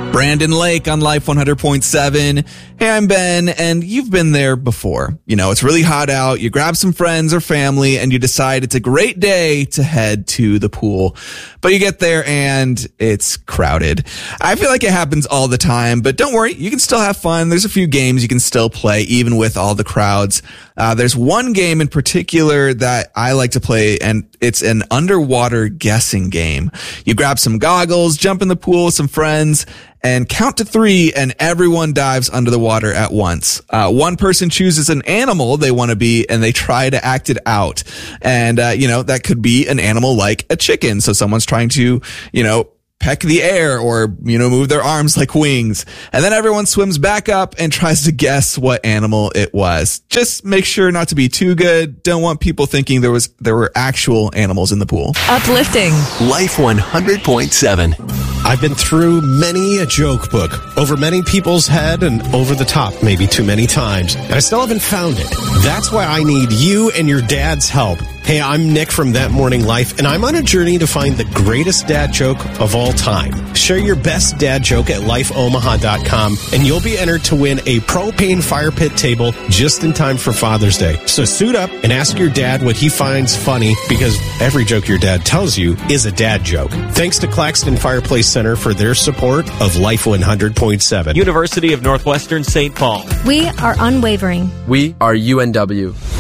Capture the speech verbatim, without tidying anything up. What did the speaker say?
Brandon Lake on Life one hundred point seven. Hey, I'm Ben, and you've been there before. You know, it's really hot out. You grab some friends or family, and you decide it's a great day to head to the pool. But you get there, and it's crowded. I feel like it happens all the time, but don't worry. You can still have fun. There's a few games you can still play, even with all the crowds. Uh, there's one game in particular that I like to play, and it's an underwater guessing game. You grab some goggles, jump in the pool with some friends, and count to three, and everyone dives under the water at once. Uh, one person chooses an animal they want to be, and they try to act it out. And, uh, you know, that could be an animal like a chicken. So someone's trying to, you know, peck the air or, you know, move their arms like wings. And then everyone swims back up and tries to guess what animal it was. Just make sure not to be too good. Don't want people thinking there was, there were actual animals in the pool. Uplifting. Life one hundred point seven. I've been through many a joke book, over many people's head and over the top maybe too many times, and I still haven't found it. That's why I need you and your dad's help. Hey, I'm Nick from That Morning Life, and I'm on a journey to find the greatest dad joke of all time. Share your best dad joke at life omaha dot com, and you'll be entered to win a propane fire pit table just in time for Father's Day. So suit up and ask your dad what he finds funny, because every joke your dad tells you is a dad joke. Thanks to Claxton Fireplace Center for their support of Life one hundred point seven. University of Northwestern Saint Paul. We are unwavering. We are U N W.